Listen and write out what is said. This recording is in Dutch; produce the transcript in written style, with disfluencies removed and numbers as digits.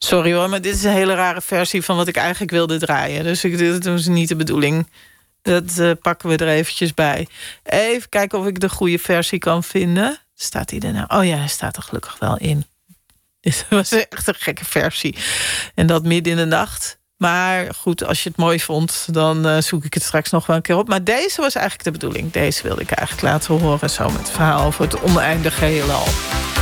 Sorry hoor, maar dit is een hele rare versie van wat ik eigenlijk wilde draaien. Dus dit was niet de bedoeling. Dat pakken we er eventjes bij. Even kijken of ik de goede versie kan vinden. Staat hij er nou? Oh ja, hij staat er gelukkig wel in. Dit was echt een gekke versie. En dat midden in de nacht. Maar goed, als je het mooi vond, dan zoek ik het straks nog wel een keer op. Maar deze was eigenlijk de bedoeling. Deze wilde ik eigenlijk laten horen. Zo met het verhaal over het oneindige heelal.